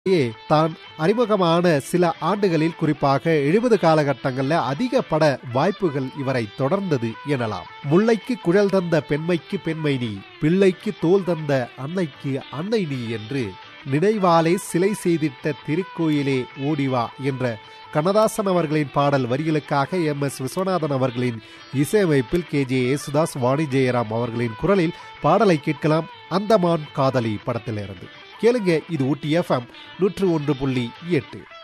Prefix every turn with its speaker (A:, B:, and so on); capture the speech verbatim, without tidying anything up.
A: தான் அறிமுகமான சில ஆண்டுகளில், குறிப்பாக எழுபது காலகட்டங்களில் அதிக பட வாய்ப்புகள் இவரை தொடர்ந்தது எனலாம். முல்லைக்கு குழல் தந்த பெண்மைக்கு பெண்மை நீ, பிள்ளைக்கு தோல் தந்த அன்னைக்கு அன்னை நீ என்று நினைவாலே சிலை செய்திட்ட திருக்கோயிலே ஓடிவா என்ற கண்ணதாசன் அவர்களின் பாடல் வரிகளுக்காக எம் எஸ் விஸ்வநாதன் அவர்களின் இசையமைப்பில் கே ஜே யேசுதாஸ், வாணி ஜெயராம் அவர்களின் குரலில் பாடலை கேட்கலாம். அந்தமான் காதலி படத்திலிருந்து கேளுங்க. இது ஊட்டி எஃப் எம் நூற்று ஒன்று புள்ளி எட்டு.